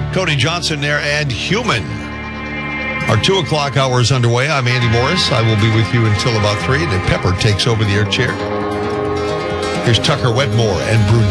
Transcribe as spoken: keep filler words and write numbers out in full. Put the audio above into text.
Cody Johnson there and Human. Our two o'clock hour is underway. I'm Andy Morris. I will be with you until about three. Then Pepper takes over the air chair. Here's Tucker Wedmore and Brew